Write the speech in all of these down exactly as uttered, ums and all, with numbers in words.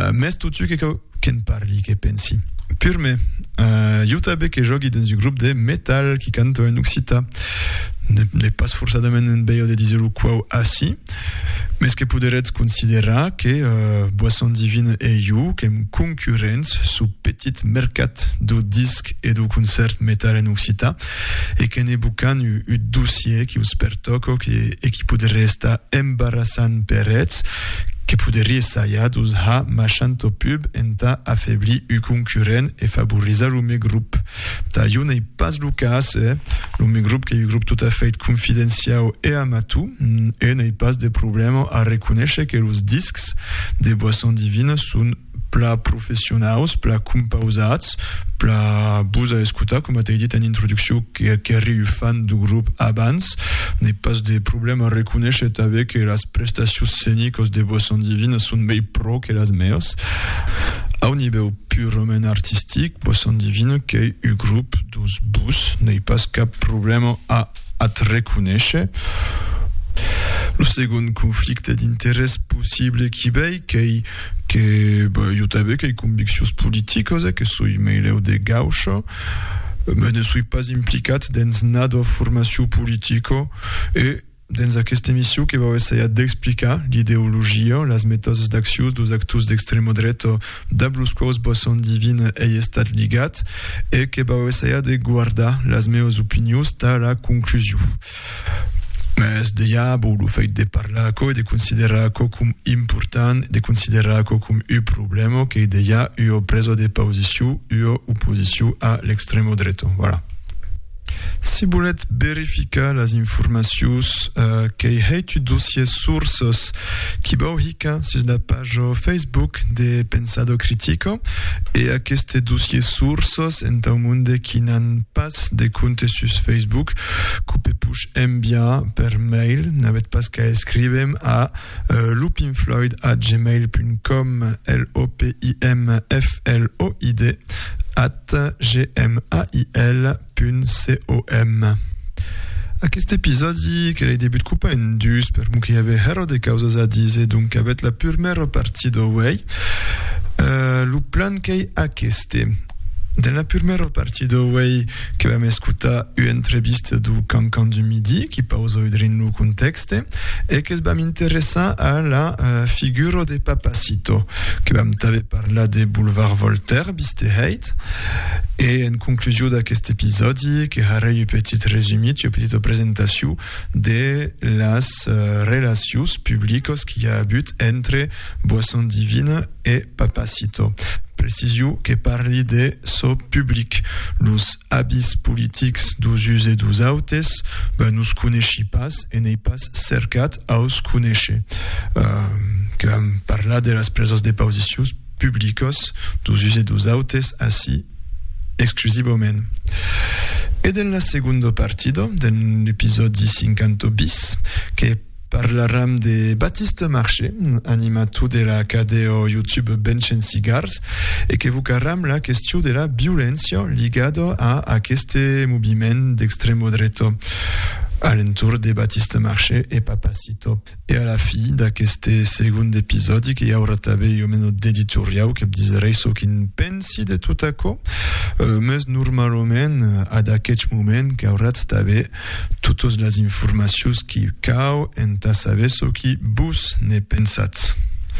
Uh, mes tutu che ken parli, che pensi. Pur me, uh, io també che giochi dans un grup de metal qui canto en occita. Ne, ne pas forçadament en beio de dizer-lo quau assi, mais que poderetz considerar que uh, Boisson Divine e io, que hem concurrents su petit mercat do disc e do concert metal en occita, e que ne bucan u, u dossier qui us pertoco que, e qui podere esta embarassant peretz, que poderia essaia dus ha machanto pub enta affaibli u concurrent e favorisar lo me grup. Ta io nei pas lo cas, eh? Lo me grup que è un grup tot a fait confidencial e amatu, e nei pas de problema a reconècher que los discs de Boisson Divine sunt pla professionals, pla compausats, pla bus a escutar, com t'he dit en introducció, que, que riu fan du grup abans, n'hi pas de problema a reconèixer també que les prestacions escèniques de Boisson Divine són més pro que les meves. A un nivell purament artístic, Boisson Divine, que és un grup dus bus, n'hi pas cap problema a, a reconèixer. Lo segon conflicte d'interès possible qui vei, que que bah, io també que conviccions politiques, eh, que soy meileu de gaucho, mais ne suis pas implicat dans nada formació politica e dans aquesta emissió que vau essayer d'explicar l'ideologia, les mètodes d'acció dels actors d'extrema dreta d'ablos quals Boisson Divine he estat ligat e que vau essayer de guardar les meves opinions a la conclusió. Mas deia, bo, lo fet de parlar co e de considerar co com important, de considerar co com un problema que deia una presa de posició, una oposició a l'extrema dreta. Voilà. Si volet verificar les informacions uh, que hi ha un dossier sources qui va ubicar sur la page Facebook de Pensado Critico e aquest dossier sources en un monde qui n'han pas de compte sur Facebook que pe puix enviar per mail, n'avet pas qu'à escrivem a uh, lupinfloyd at gmail punt com l o p i m f l o i d at gmail punt com. Aquest episodi que l'he debut coupa en dus per mo que hi ave hero de causes a dire, donc avec la primera partie d'away, uh, lo plan que hi aquesta. Dans la première partie d'Away, que vam escutar une entrevista du Cancan du Midi, qui pausa udrin lo contexte, et que vam interessar a la uh, figura de Papacito, que vam també parlar de Boulevard Voltaire, bisteheit, et en conclusion d'aquest episodi, que haré un petit résumit, une petite présentation de les uh, relacions publiques qu'il y a hagut entre Boisson Divine et Papacito. Précision que parli de so public. Los habits politics dos us et dos autes, ben nous coneixi pas et n'ei pas cercat a os conèixer. Uh, que vam parlar de les preses de posicions publiques dos us et dos autes així exclusivament. Et dans la seconda partida, dans l'épisode cinquanta bis, que parlarem de Baptiste Marché, animato de la cadena YouTube Bench and Cigars, e que evocarem la qüestió de la violència ligada a aquest moviment d'extrema dreta a l'entorn de Baptiste Marché e Papacito. E a la fi d'aquest segon episodi, que hi haurà també un menut d'editorial que diré so quin pensi de tot això, uh, més normalment a d'aquest moment que haurà també totes les informacions que cau en ta saber so qui vos ne pensats.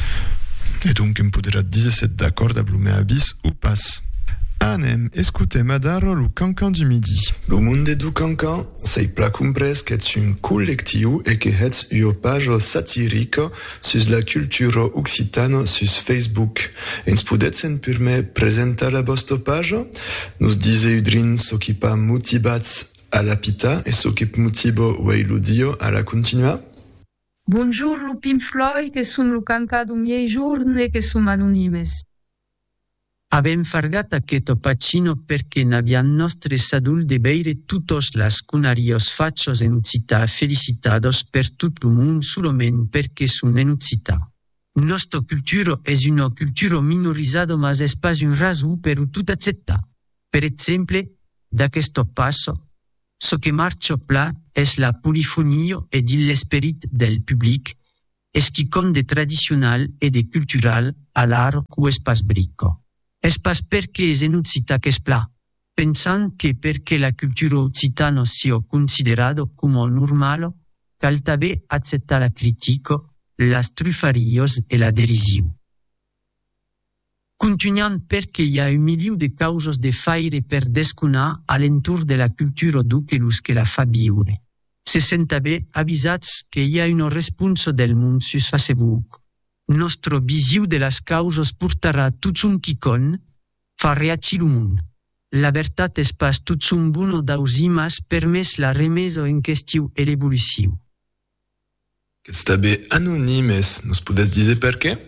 E donc em podrà dir si êtes d'acord amb el meu avís o pas. Anem, escutem adaro lo Cancan du Midi. Lo monde du Cancan, sei pla compres qu'ets un collectiu e que ets una page satirica sus la cultura occitana sus Facebook. Ens podetz en pur me presentar la vostra page? Nos dise udrin so qui pa motivats a la pita e so qui motivo wei lo dio a la continua? Bonjour Lupin Floyd, che sun lo Cancan du miei giorni che sun anonimes. Avem fargat aquest pacino perché n'aviam nostres adults de beire tutos las cunarios faccios en Ucita felicitados per tot lo mund solament perché sun en Ucita. Nostra cultura es una cultura minorizada mas es pas un rasu per tot acceptar. Per exemple, d'aquesto passo, so che marcia pla es la polifonia ed l'esperit del public esquicon de tradicional e de cultural a l'art cu espas brico. Espas perché es en occità che es pla, pensant che perché la cultura occitano sia considerado como normalo, cal també accetta la critico, las trufarios e la derisiu. Continuant perché hi ha un miliu de causos de faire per desconar a l'entorn de la cultura d'uquelus que la fa viure. Se sent també avisats que hi ha un responso del món sus Facebook. Nostro visiu de las causos portarà tots un quicon, fa reacir el món. La veritat és pas tots un buno d'ausimas permès la remeso en qüestiu e l'evolució. Qu'ets també anonimes, nos podes dizer per què?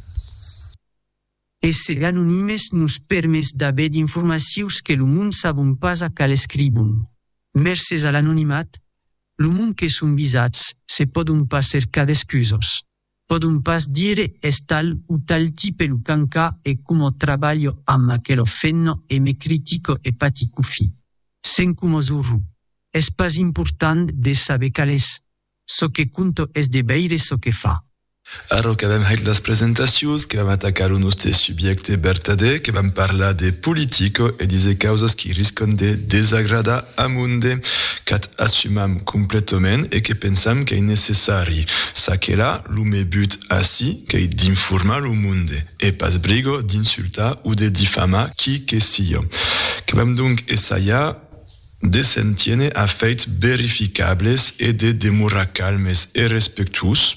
Esser anonimes nos permès d'haver d'informacions que el món sabon pas a cal escribun. Mercès a l'anonimat, el món que són visats se podun pas cercar d'excusos. Podun pas dire es tal o tal tipe lo canca e como traballo amb aquel fenno e me critico e patico fi. Sen como zurru. Es pas important de saber cal és. So que conto es de veire so que fa. Ara que vam haver les presentacions, que vam atacar un nostre subjecte verdader, que vam parlar de politico e de causes que risquen de desagradar a monde, que assumam completament e que pensam que è necessari. Sa che là, lo me but assi, che è d'informar lo monde, e pas brigo d'insultar o de difamar chi che sia. Que vam donc essayer de sentiene a fets verificables e de demorar calmes e respectuosos.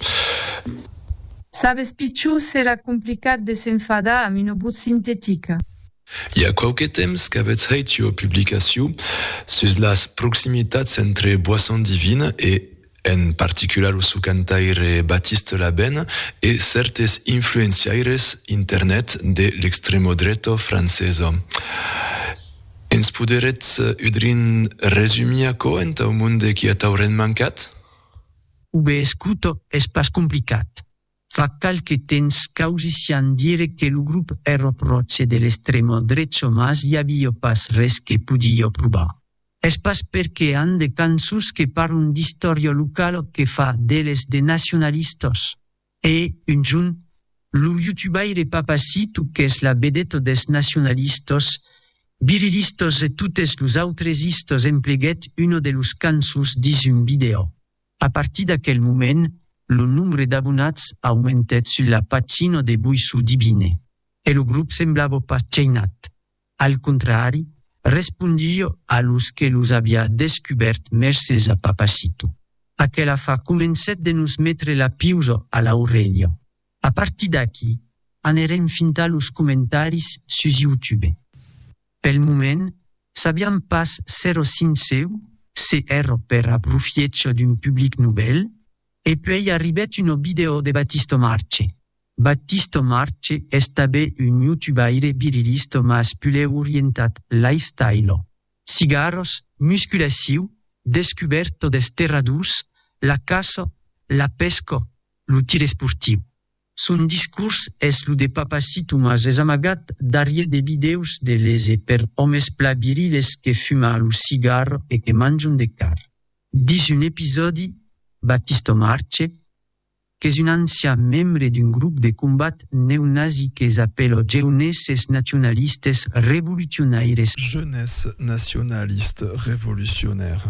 Sabes piccius era complicat de s'enfadar amb una but sintetica. Hi ha qualque temps que aveți fet o publicació sus las proximitats entre Boisson Divine e, en particular, o su cantaire Baptiste Labenne e certes influenciaires internet de l'extremo dreto franceso. Ens poderetz udrin resumir co enta o monde qui t'hauren mancat? Ube escuto es pas complicat. Fa qualche temps causician dire che lo grup ero proche dell'estremo dretto mas hi havia pas res che podia provar. Es pas perché han de canzus che parlun d'historia localo che fa deles de nacionalistos. E, un giun, lo youtubaire Papacito che es la vedetto des nacionalistos, virilistos e tutes los autres istos empleguet uno de los canzus dis un video. A partir d'aquel moment, lo nombre d'abonats augmentet sulla pagina de Boisson Divine, e lo grup semblava pas ceinat. Al contrari, respondio a los que los havia descubert mercès a Papacito. Aquella fa comencet de nos metre la piuso a l'Aurelio. A partir d'aquí, anerem finta los comentaris sus YouTube. Pel moment, sabiam pas zero sinceu, se ero per approfietto d'un public nouvel, e poi arribet un video de Baptiste Marche. Baptiste Marche est també un youtubaire virilista mas puleu orientat lifestyle. Cigarros, musculació, descoberto d'esterradurs, la caça, la pesca, lo tir esportiu. Son discurs és lo de Papacito mas és amagat darriere de videos de lese per homes pla viriles que fuma lo cigarro e que mangian de car. Dis un episodi, Baptiste Marche, que és un ancien membre d'un grup de combat neonazi que s'appelle Jeunesses Nacionalistes Revolucionaires. Jeunesse nationaliste révolutionnaire.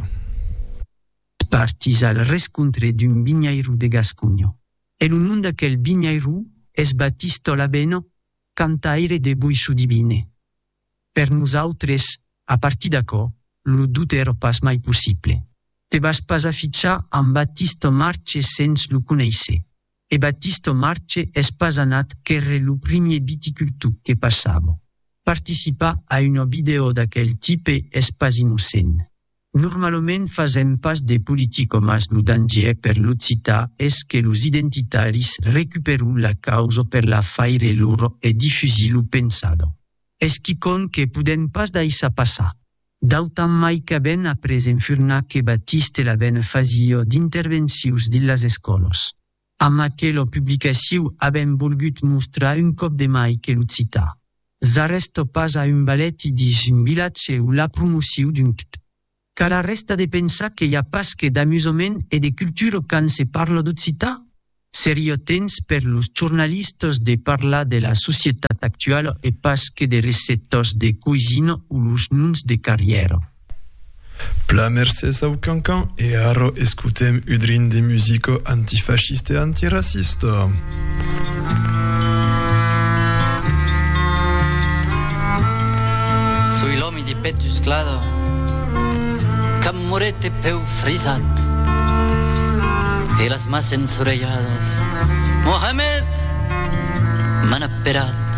Partis al rescontre d'un vignairo de Gascogno. E lo nom d'aquel vignairo és Baptiste Labenne, cantaire de Boisson Divine. Per nosaltres, a partir d'acò, lo dut era pas mai possible. Te vas pas afitxar amb Baptiste Marche sens lo conèixer. E Baptiste Marche és pas anat qu'era lo primer viticultor que passava. Participar a una video d'aquel tipe és pas innocent. Normalment fasem pas de politico mas lo danger per l'occità és que los identitaris recuperu la causa per la faire loro e diffusi lo pensado. És quicon que podem pas deixar passar. D'autant mai que ben après enfurnar que Baptiste Labenne fazia d'intervencions dins les escoles. Amb aquella publicació havem volgut mostrar un cop de mai que l'occità. S'arresto pas a un ballet dins un vilatge o la promoció d'un tot. Cal resta de pensar que hi ha pas que d'amusament e de cultura quan se parla d'occità? Serio temps per los jornalistas de parlar de la societat actual e pas que de receptos de cuisine ou los nuns de carriera. Pla mercés au cancan e aro escutem udrin de musico antifasciste e antiracista. Sui lomi di Petus Clado, Camurete peu frisat, e las más ensorellados, Mohamed Manaperat.